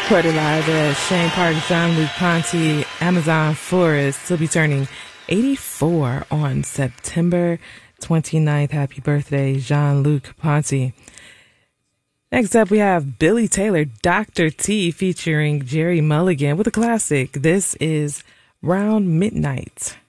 Recorded live at Shane Park, Jean-Luc Ponty, Amazon Forest. He'll be turning 84 on September 29th. Happy birthday, Jean-Luc Ponty. Next up, we have Billy Taylor, Dr. T, featuring Jerry Mulligan with a classic. This is Round Midnight.